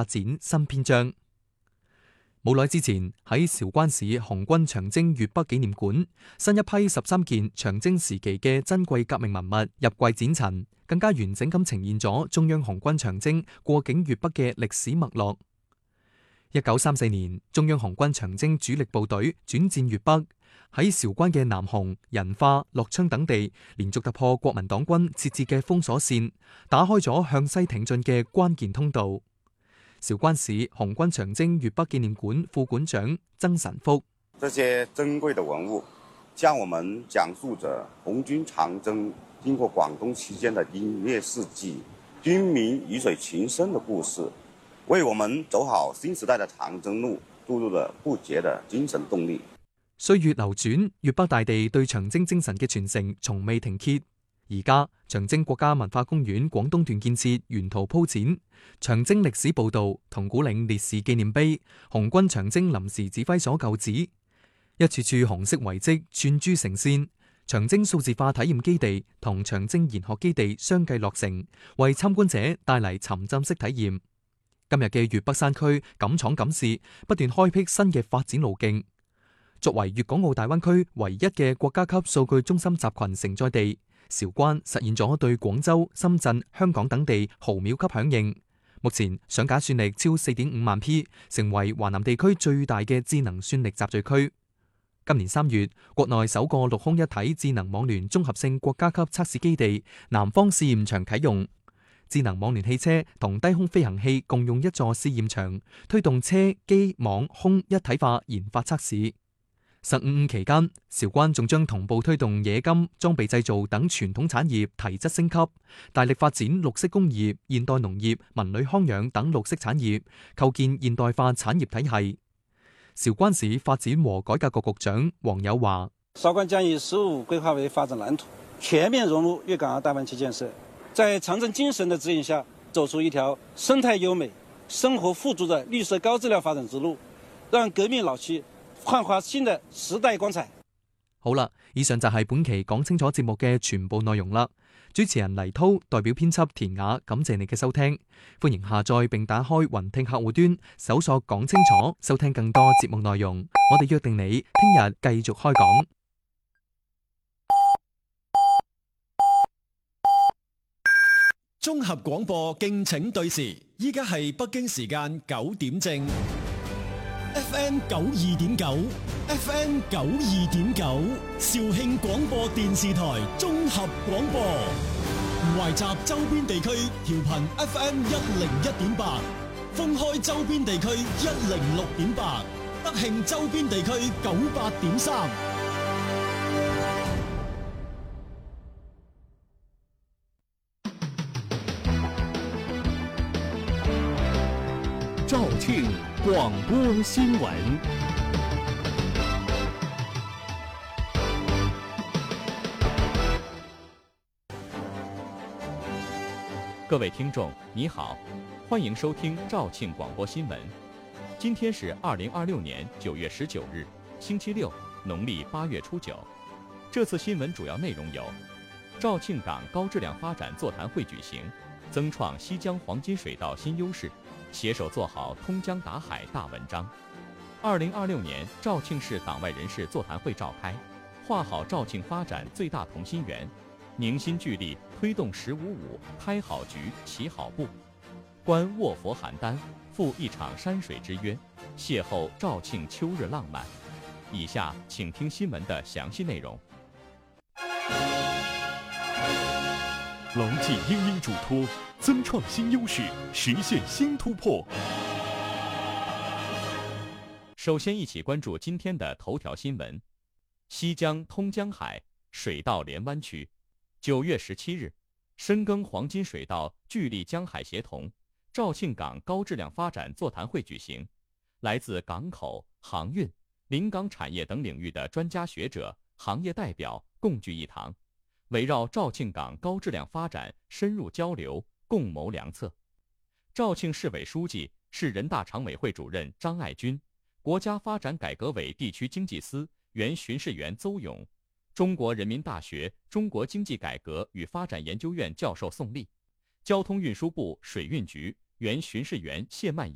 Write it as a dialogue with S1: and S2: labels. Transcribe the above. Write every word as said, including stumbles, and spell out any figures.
S1: 展新篇章。冇耐之前喺韶關市紅軍長征粵北紀念館，新一批十三件長征時期嘅珍貴革命文物入櫃展陳，更加完整咁呈現咗中央紅軍長征過境粵北嘅歷史脈絡。一九三四年，中央紅軍長征主力部隊轉戰粵北，喺韶關嘅南雄、仁化、樂昌等地，連續突破國民黨軍設置嘅封鎖線，打開咗向西挺進嘅關鍵通道。韶關市紅軍長征粵北紀念館副館長曾神福：
S2: 這些珍貴的文物，向我們講述着紅軍長征經過廣東期間的英烈事跡、軍民魚水情深的故事，為我們走好新時代的長征路注入了不竭的精神動力。
S1: 歲月流轉，粵北大地對長征精神嘅傳承從未停歇。而家長征國家文化公園廣東段建設沿途鋪展，長征歷史報道、銅鼓嶺烈士紀念碑、紅軍長征臨時指揮所舊址，一處處紅色遺跡串珠成線。長征數字化體驗基地同長征研學基地相繼落成，為參觀者帶嚟沉浸式體驗。今日嘅粵北山區敢闖敢試，不斷開闢新嘅發展路徑。作為粵港澳大灣區唯一嘅國家級數據中心集群承載地，韶關實現咗對廣州、深圳、香港等地毫秒級響應。目前上架算力超 四點五萬 P， 成為華南地區最大嘅智能算力集聚區。今年三月，國內首個陸空一體智能網聯綜合性國家級測試基地南方試驗場啟用。智能網聯汽車同低空飛行器共用一座試驗場，推動車機網空一體化研發測試。十五五期間，韶關仲將同步推動冶金、裝備製造等傳統產業提質升級，大力發展綠色工業、現代農業、文旅康養等綠色產業，構建現代化產業體系。韶關市發展和改革局局長黃友華：
S3: 韶關將以十五規劃為發展藍圖，全面融入粵港澳大灣區建設，在長征精神的指引下，走出一條生態優美、生活富足的綠色高質量發展之路，讓革命老區煥發新的時代光彩。
S1: 好啦，以上就係本期講清楚節目嘅全部內容啦。主持人黎濤代表編輯田雅，感謝你嘅收聽。歡迎下載並打開雲聽客戶端，搜索講清楚，收聽更多節目內容。我哋約定你聽日繼續開講。
S4: 綜合廣播敬請對時，依家係北京時間九點正。F M 九二點九 ，F M 九二點九，肇慶廣播電視台綜合廣播，懷集周邊地區調頻 F M 一零一點八，封開周邊地區一零六點八，德慶周邊地區九八點三。
S5: 肇慶廣播新聞。各位聽眾，你好，歡迎收聽肇慶廣播新聞。今天是二零二六年九月十九日，星期六，農曆八月初九。這次新聞主要內容有：肇慶港高質量發展座談會舉行，增創西江黃金水道新優勢，攜手做好通江達海大文章。二零二六年肇慶市黨外人士座談會召開，畫好肇慶發展最大同心圓，凝心聚力推動十五五開好局起好步。觀臥佛邯鄲，赴一場山水之約，邂逅肇慶秋日浪漫。以下請聽新聞的詳細內容。牢記英英囑託，增創新優勢，實現新突破。首先，一起關注今天的頭條新聞：西江通江海，水道連灣區。九月十七日，深耕黃金水道，聚力江海協同，肇慶港高質量發展座談會舉行。來自港口、航運、臨港產業等領域的專家學者、行業代表共聚一堂，圍繞肇慶港高質量發展深入交流，共謀良策。肇慶市委書記、市人大常委會主任張愛軍，國家發展改革委地區經濟司原巡視員邹勇，中國人民大學中國經濟改革與發展研究院教授宋立，交通運輸部水運局原巡視員謝曼